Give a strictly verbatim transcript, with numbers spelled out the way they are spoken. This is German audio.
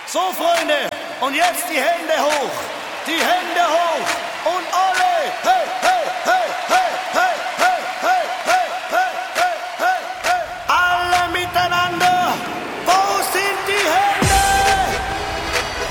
So, Freunde, und jetzt die Hände hoch. Die Hände hoch und